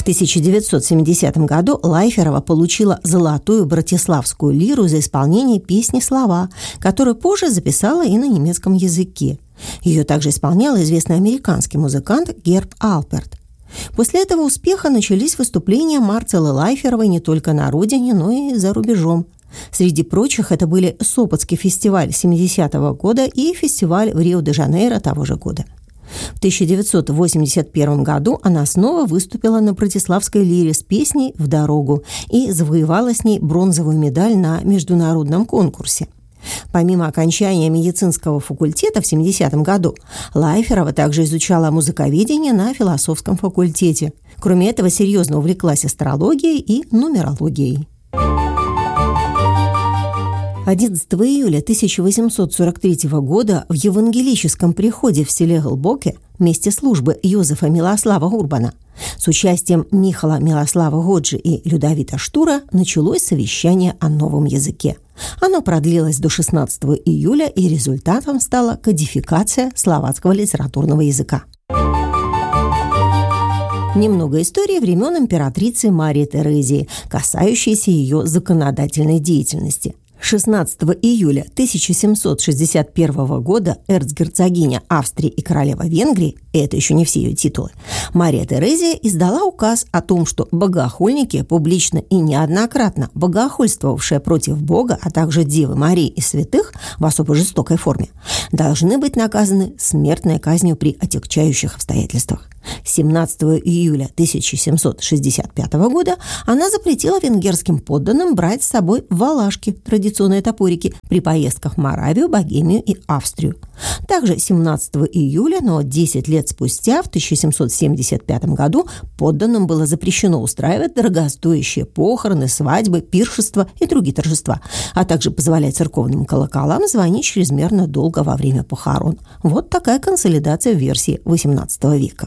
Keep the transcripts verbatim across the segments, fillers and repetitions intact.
В тысяча девятьсот семидесятом году Лайферова получила золотую братиславскую лиру за исполнение песни «Слова», которую позже записала и на немецком языке. Ее также исполнял известный американский музыкант Герб Алперт. После этого успеха начались выступления Марцеллы Лайферовой не только на родине, но и за рубежом. Среди прочих это были Сопотский фестиваль семидесятого года и фестиваль в Рио-де-Жанейро того же года. В тысяча девятьсот восемьдесят первом году она снова выступила на братиславской лире с песней «В дорогу» и завоевала с ней бронзовую медаль на международном конкурсе. Помимо окончания медицинского факультета в семидесятом году, Лайферова также изучала музыковедение на философском факультете. Кроме этого, серьезно увлеклась астрологией и нумерологией. одиннадцатого июля тысяча восемьсот сорок третьего года в евангелическом приходе в селе Глбоке месте службы Йозефа Милослава Урбана с участием Михала Милослава Годжи и Людовита Штура началось совещание о новом языке. Оно продлилось до шестнадцатого июля, и результатом стала кодификация словацкого литературного языка. Немного истории времен императрицы Марии Терезии, касающейся ее законодательной деятельности. шестнадцатого июля тысяча семьсот шестьдесят первого года эрцгерцогиня Австрии и королева Венгрии, и это еще не все ее титулы, Мария Терезия издала указ о том, что богохульники, публично и неоднократно богохульствовавшие против Бога, а также Девы Марии и святых в особо жестокой форме, должны быть наказаны смертной казнью при отягчающих обстоятельствах. семнадцатого июля тысяча семьсот шестьдесят пятого года она запретила венгерским подданным брать с собой валашки, традиционные топорики, при поездках в Моравию, Богемию и Австрию. Также семнадцатого июля, но десять лет спустя, в тысяча семьсот семьдесят пятом году, подданным было запрещено устраивать дорогостоящие похороны, свадьбы, пиршества и другие торжества, а также позволять церковным колоколам звонить чрезмерно долго во время похорон. Вот такая консолидация в версии восемнадцатого века.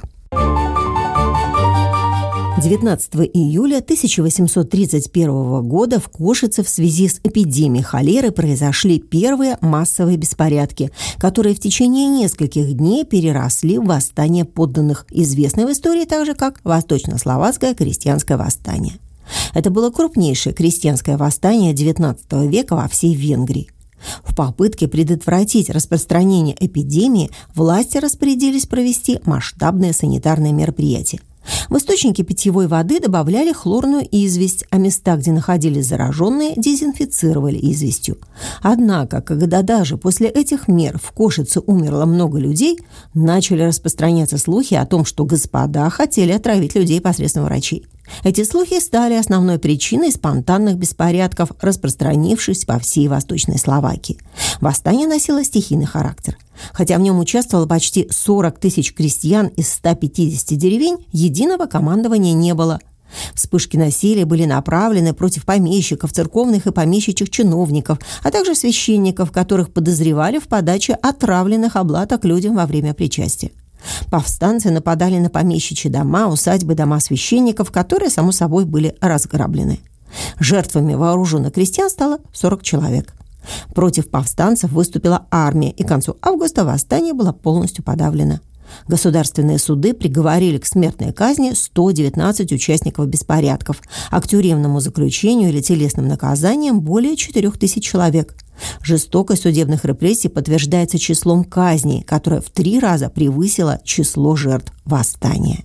девятнадцатого июля тысяча восемьсот тридцать первого года в Кошице в связи с эпидемией холеры произошли первые массовые беспорядки, которые в течение нескольких дней переросли в восстание подданных, известное в истории также как Восточнословацкое крестьянское восстание. Это было крупнейшее крестьянское восстание девятнадцатого века во всей Венгрии. В попытке предотвратить распространение эпидемии власти распорядились провести масштабные санитарные мероприятия. В источники питьевой воды добавляли хлорную известь, а места, где находились зараженные, дезинфицировали известью. Однако, когда даже после этих мер в Кошице умерло много людей, начали распространяться слухи о том, что господа хотели отравить людей посредством врачей. Эти слухи стали основной причиной спонтанных беспорядков, распространившись по всей Восточной Словакии. Восстание носило стихийный характер. Хотя в нем участвовало почти сорок тысяч крестьян из ста пятидесяти деревень, единого командования не было. Вспышки насилия были направлены против помещиков, церковных и помещичьих чиновников, а также священников, которых подозревали в подаче отравленных облаток людям во время причастия. Повстанцы нападали на помещичьи дома, усадьбы, дома священников, которые, само собой, были разграблены. Жертвами вооруженных крестьян стало сорок человек. Против повстанцев выступила армия, и к концу августа восстание было полностью подавлено. Государственные суды приговорили к смертной казни сто девятнадцать участников беспорядков, а к тюремному заключению или телесным наказаниям более четырех тысяч человек. Жестокость судебных репрессий подтверждается числом казней, которое в три раза превысило число жертв восстания.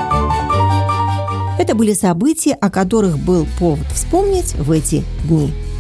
Это были события, о которых был повод вспомнить в эти дни.